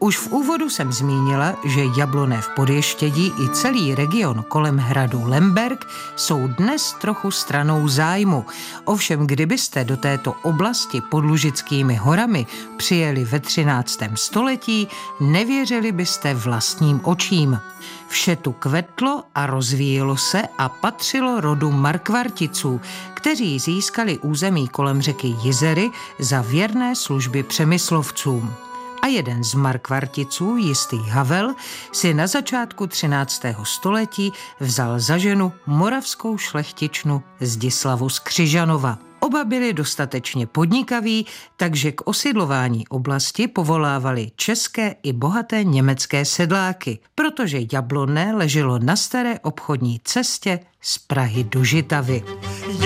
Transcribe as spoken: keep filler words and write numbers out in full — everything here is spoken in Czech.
Už v úvodu jsem zmínila, že Jablonné v Podještědí i celý region kolem hradu Lemberk jsou dnes trochu stranou zájmu. Ovšem, kdybyste do této oblasti pod Lužickými horami přijeli ve třináctém století, nevěřili byste vlastním očím. Vše tu kvetlo a rozvíjelo se a patřilo rodu Markvarticů, kteří získali území kolem řeky Jizery za věrné služby přemyslovcům. A jeden z Markvarticů, jistý Havel, si na začátku třináctého století vzal za ženu moravskou šlechtičnu Zdislavu z Křižanova. Oba byli dostatečně podnikaví, takže k osidlování oblasti povolávali české i bohaté německé sedláky, protože Jablonné leželo na staré obchodní cestě z Prahy do Žitavy.